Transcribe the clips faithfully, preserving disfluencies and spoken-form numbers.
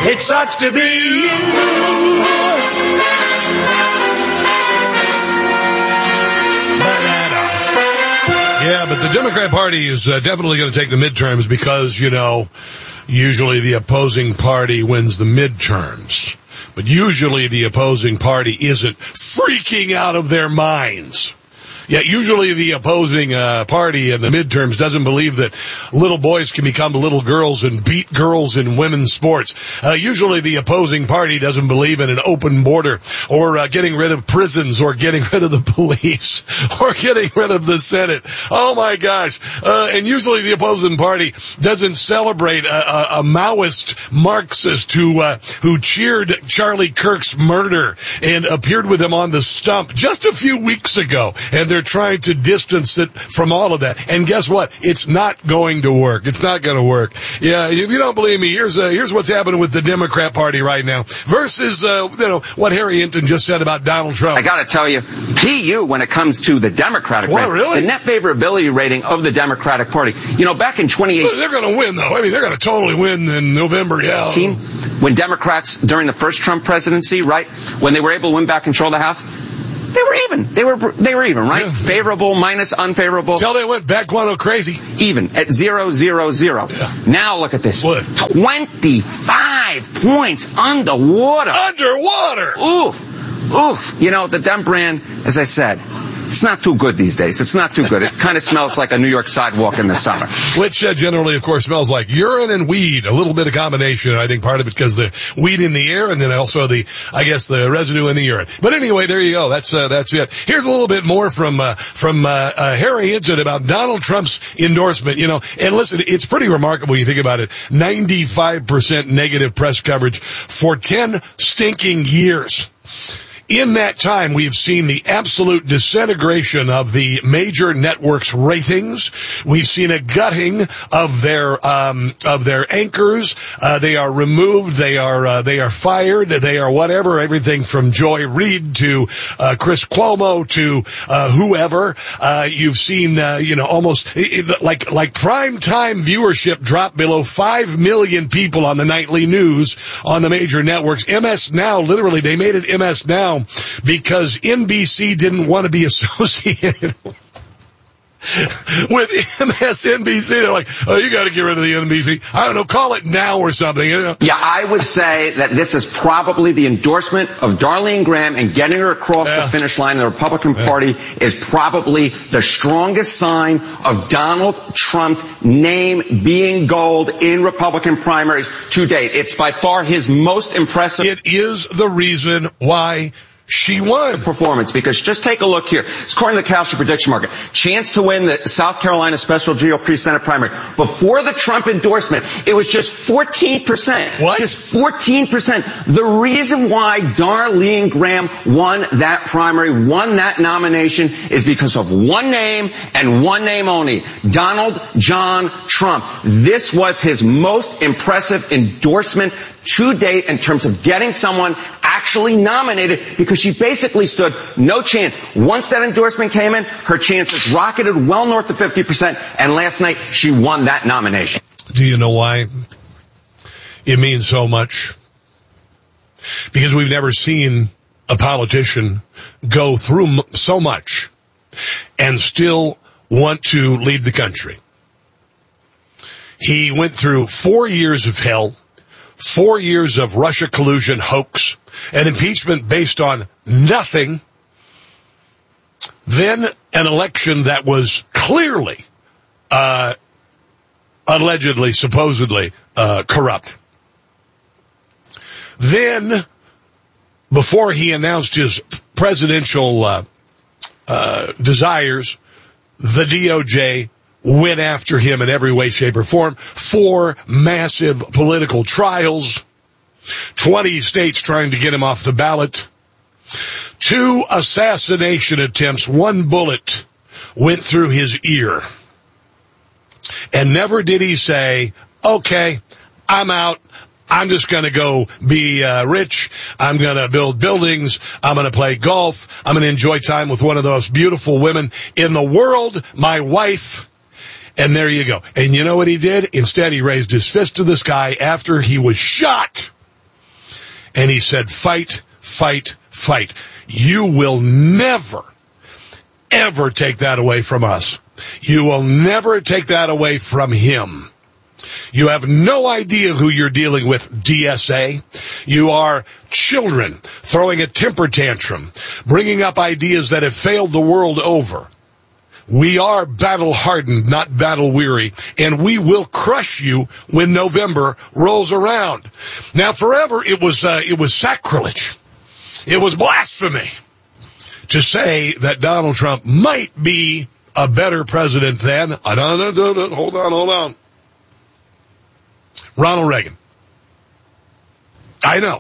It sucks to be you. Yeah, but the Democrat Party is uh, definitely going to take the midterms because, you know, usually the opposing party wins the midterms. But usually the opposing party isn't freaking out of their minds. Yeah, usually the opposing uh, party in the midterms doesn't believe that little boys can become little girls and beat girls in women's sports. Uh, usually the opposing party doesn't believe in an open border or uh, getting rid of prisons or getting rid of the police or getting rid of the Senate. Oh, my gosh. Uh, and usually the opposing party doesn't celebrate a, a, a Maoist Marxist who, uh, who cheered Charlie Kirk's murder and appeared with him on the stump just a few weeks ago. And they're trying to distance it from all of that. And guess what? It's not going to work. It's not going to work. Yeah, if you don't believe me, here's uh, here's what's happening with the Democrat Party right now versus, uh, you know, what Harry Hinton just said about Donald Trump. I got to tell you, P U, when it comes to the Democratic What, Party, really? the net favorability rating of the Democratic Party, you know, back in twenty eighteen, They're going to win, though. I mean, they're going to totally win in November, yeah. when Democrats, during the first Trump presidency, right, when they were able to win back control of the House, they were even. They were they were even, right? Yeah. Favorable minus unfavorable. Until they went back guano crazy. Even at zero, zero, zero. Yeah. Now look at this. What? twenty-five points underwater. Underwater! Oof. Oof. You know, the Dem brand, as I said, it's not too good these days. It's not too good. It kind of smells like a New York sidewalk in the summer. Which uh, generally, of course, smells like urine and weed. A little bit of combination. I think part of it because the weed in the air and then also the, I guess, the residue in the urine. But anyway, there you go. That's uh, that's it. Here's a little bit more from uh, from uh, uh, Harry Hinton about Donald Trump's endorsement. You know, and listen, it's pretty remarkable when you think about it. ninety-five percent negative press coverage for ten stinking years. In that time, we've seen the absolute disintegration of the major networks' ratings. We've seen a gutting of their um, of their anchors. Uh, they are removed. They are uh, they are fired. They are whatever. Everything from Joy Reid to uh, Chris Cuomo to uh, whoever. Uh, you've seen uh, you know almost like like prime time viewership drop below five million people on the nightly news on the major networks. M S Now, literally, they made it M S Now. Because N B C didn't want to be associated with M S N B C. They're like, oh, you got to get rid of the N B C. I don't know, call it Now or something. You know? Yeah, I would say that this is probably the endorsement of Darlene Graham and getting her across yeah. the finish line in the Republican yeah. Party is probably the strongest sign of Donald Trump's name being gold in Republican primaries to date. It's by far his most impressive. It is the reason why she won. Performance, because just take a look here. It's according to the Kalshi prediction market. Chance to win the South Carolina Special G O P Senate primary. Before the Trump endorsement, it was just fourteen percent. What? Just fourteen percent. The reason why Darlene Graham won that primary, won that nomination, is because of one name and one name only. Donald John Trump. This was his most impressive endorsement to date in terms of getting someone actually nominated, because she basically stood no chance. Once that endorsement came in, her chances rocketed well north of fifty percent, and last night she won that nomination. Do you know why it means so much? Because we've never seen a politician go through so much and still want to lead the country. He went through four years of hell, four years of Russia collusion hoax, an impeachment based on nothing, then an election that was clearly, uh, allegedly, supposedly, uh, corrupt. Then, before he announced his presidential uh, uh, desires, the D O J went after him in every way, shape, or form. Four massive political trials. twenty states trying to get him off the ballot. Two assassination attempts. One bullet went through his ear. And never did he say, okay, I'm out. I'm just going to go be uh, rich. I'm going to build buildings. I'm going to play golf. I'm going to enjoy time with one of the most beautiful women in the world, my wife. And there you go. And you know what he did? Instead, he raised his fist to the sky after he was shot And he said, fight, fight, fight. You will never, ever take that away from us. You will never take that away from him. You have no idea who you're dealing with, D S A. You are children throwing a temper tantrum, bringing up ideas that have failed the world over. We are battle-hardened, not battle-weary, and we will crush you when November rolls around. Now, forever, it was uh, it was sacrilege. It was blasphemy to say that Donald Trump might be a better president than, I don't know, hold on, hold on, Ronald Reagan. I know.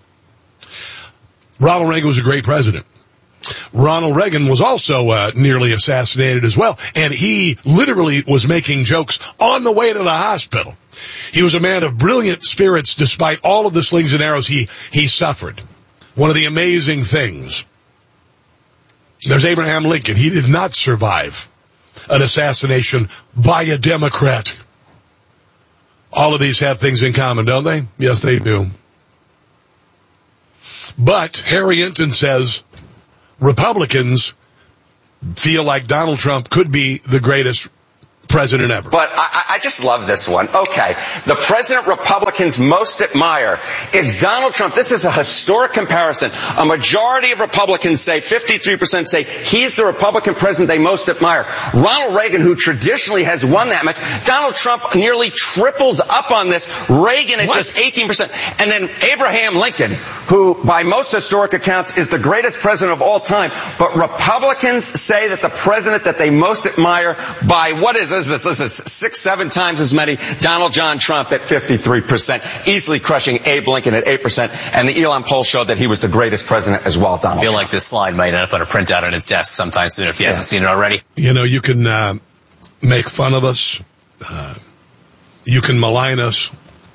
Ronald Reagan was a great president. Ronald Reagan was also uh, nearly assassinated as well, and he literally was making jokes on the way to the hospital. He was a man of brilliant spirits despite all of the slings and arrows he, he suffered. One of the amazing things. There's Abraham Lincoln. He did not survive an assassination by a Democrat. All of these have things in common, don't they? Yes, they do. But Harry Hinton says Republicans feel like Donald Trump could be the greatest president ever. But I, I just love this one. Okay, the president Republicans most admire is Donald Trump. This is a historic comparison. A majority of Republicans say, fifty-three percent say he's the Republican president they most admire. Ronald Reagan, who traditionally has won that much, Donald Trump nearly triples up on this. Reagan at what? Just eighteen percent. And then Abraham Lincoln, who by most historic accounts is the greatest president of all time. But Republicans say that the president that they most admire by, what is this? This is six, seven times as many. Donald John Trump at fifty-three percent, easily crushing Abe Lincoln at eight percent. And the Elon poll showed that he was the greatest president as well, Donald I feel Trump. like this slide might end up on a printout on his desk sometime soon if he yeah. hasn't seen it already. You know, you can uh, make fun of us. Uh, you can malign us.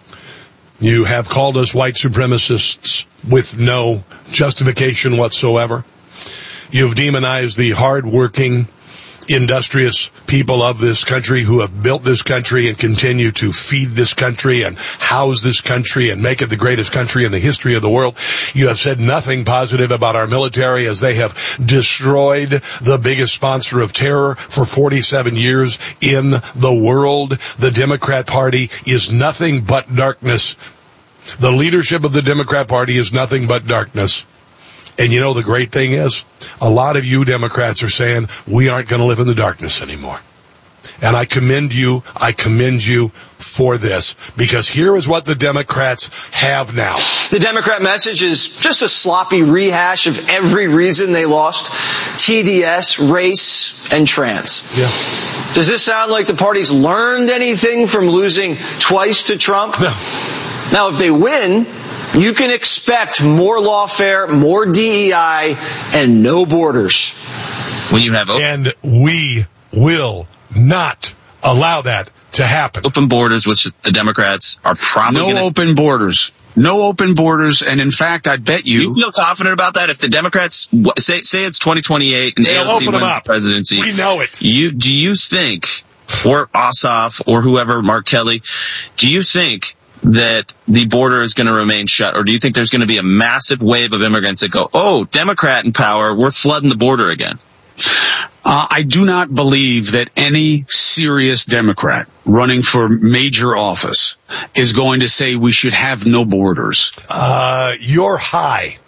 You have called us white supremacists with no justification whatsoever. You've demonized the hardworking, industrious people of this country who have built this country and continue to feed this country and house this country and make it the greatest country in the history of the world. You have said nothing positive about our military as they have destroyed the biggest sponsor of terror for forty-seven years in the world. The Democrat Party is nothing but darkness. The leadership of the Democrat Party is nothing but darkness. And you know, the great thing is, a lot of you Democrats are saying, we aren't going to live in the darkness anymore. And I commend you, I commend you for this, because here is what the Democrats have now. The Democrat message is just a sloppy rehash of every reason they lost: T D S, race, and trans. Yeah. Does this sound like the party's learned anything from losing twice to Trump? No. Now, if they win, you can expect more lawfare, more D E I, and no borders. When you have open- and we will not allow that to happen. Open borders, which the Democrats are probably no gonna- open borders. No open borders, and in fact, I bet you... You feel confident about that? If the Democrats, say say it's twenty twenty-eight and They'll A O C open wins them up. the presidency. We know it. You, do you think, or Ossoff, or whoever, Mark Kelly, do you think that the border is going to remain shut? Or do you think there's going to be a massive wave of immigrants that go, oh, Democrat in power, we're flooding the border again? Uh, I do not believe that any serious Democrat running for major office is going to say we should have no borders. Uh, you're high.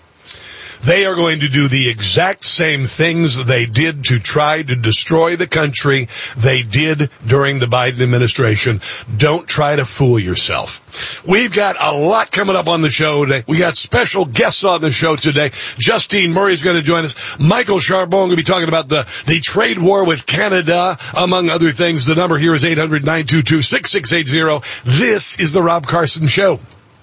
They are going to do the exact same things they did to try to destroy the country they did during the Biden administration. Don't try to fool yourself. We've got a lot coming up on the show today. We got special guests on the show today. Justine Murray is going to join us. Michael Charbon going to be talking about the, the trade war with Canada, among other things. The number here is eight hundred, nine two two, six six eight zero. This is the Rob Carson Show.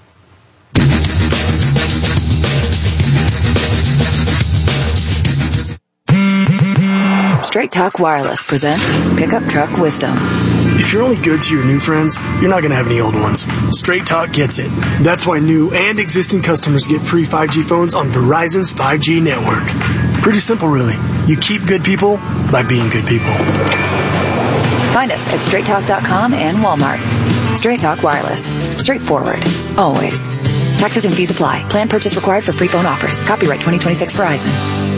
Straight Talk Wireless presents Pickup Truck Wisdom. If you're only good to your new friends, you're not going to have any old ones. Straight Talk gets it. That's why new and existing customers get free five G phones on Verizon's five G network. Pretty simple, really. You keep good people by being good people. Find us at straight talk dot com and Walmart. Straight Talk Wireless. Straightforward. Always. Taxes and fees apply. Plan purchase required for free phone offers. Copyright twenty twenty-six Verizon.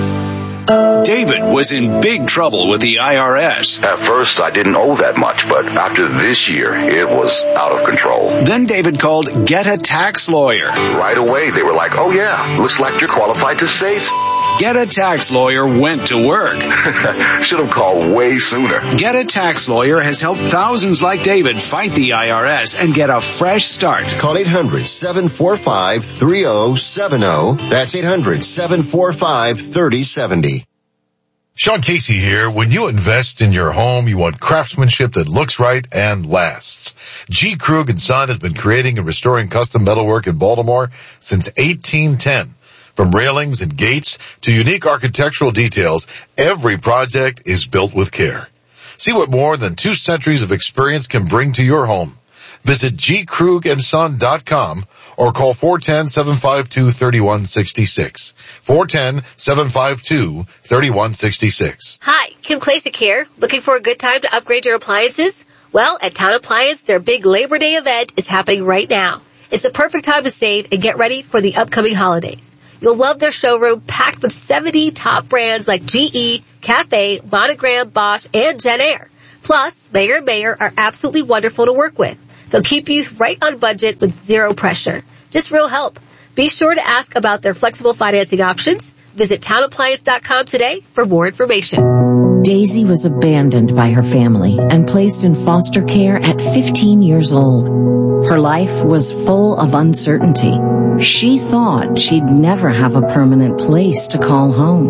David was in big trouble with the I R S. At first, I didn't owe that much, but after this year, it was out of control. Then David called Get a Tax Lawyer. Right away, they were like, oh yeah, looks like you're qualified to save. Get a Tax Lawyer went to work. Should have called way sooner. Get a Tax Lawyer has helped thousands like David fight the I R S and get a fresh start. Call eight hundred, seven four five, three oh seven oh. That's eight hundred, seven four five, three oh seven oh. Sean Casey here. When you invest in your home, you want craftsmanship that looks right and lasts. G. Krug and Son has been creating and restoring custom metalwork in Baltimore since eighteen ten. From railings and gates to unique architectural details, every project is built with care. See what more than two centuries of experience can bring to your home. Visit g krug and son dot com or call four one zero, seven five two, three one six six. four one zero, seven five two, three one six six. Hi, Kim Klasick here. Looking for a good time to upgrade your appliances? Well, at Town Appliance, their big Labor Day event is happening right now. It's the perfect time to save and get ready for the upcoming holidays. You'll love their showroom packed with seventy top brands like G E, Cafe, Monogram, Bosch, and Genair. Plus, Mayer and Mayer are absolutely wonderful to work with. They'll keep you right on budget with zero pressure. Just real help. Be sure to ask about their flexible financing options. Visit town appliance dot com today for more information. Daisy was abandoned by her family and placed in foster care at fifteen years old. Her life was full of uncertainty. She thought she'd never have a permanent place to call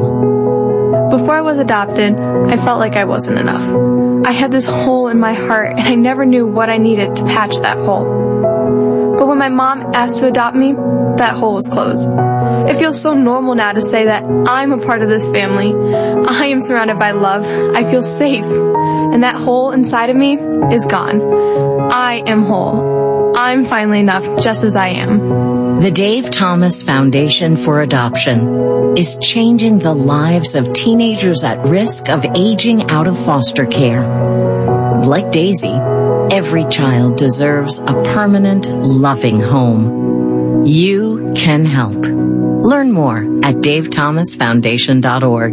home. Before I was adopted, I felt like I wasn't enough. I had this hole in my heart, and I never knew what I needed to patch that hole. But when my mom asked to adopt me, that hole was closed. It feels so normal now to say that I'm a part of this family. I am surrounded by love. I feel safe. And that hole inside of me is gone. I am whole. I'm finally enough just as I am. The Dave Thomas Foundation for Adoption is changing the lives of teenagers at risk of aging out of foster care. Like Daisy, every child deserves a permanent, loving home. You can help. Learn more at dave thomas foundation dot org.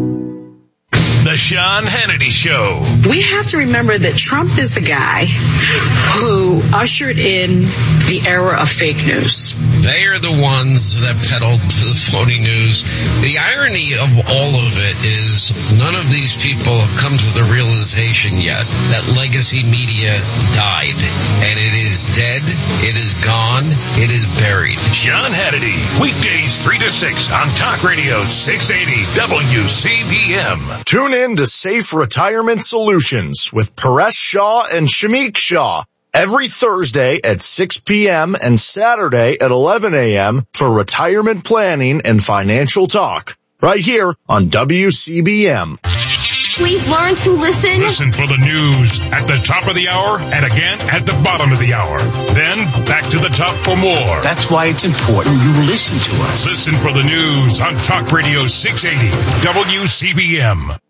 The Sean Hannity Show. We have to remember that Trump is the guy who ushered in the era of fake news. They are the ones that peddled the phony news. The irony of all of it is none of these people have come to the realization yet that legacy media died. And it is dead, it is gone, it is buried. Sean Hannity, weekdays three to six on Talk Radio six eighty W C B M. Tune in to Safe Retirement Solutions with Paresh Shah and Shamik Shah every Thursday at six p.m. and Saturday at eleven a.m. for retirement planning and financial talk right here on W C B M. Please learn to listen. Listen for the news at the top of the hour and again at the bottom of the hour. Then back to the top for more. That's why it's important you listen to us. Listen for the news on Talk Radio six eighty W C B M.